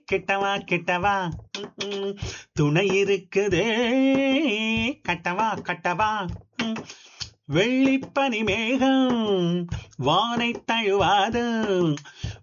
கிட்டவா கிட்டவா, ம், துணை இருக்குதே, கட்டவா கட்டவா, ம், வெள்ளிப்பனி மேகம் வானை தழுவாது,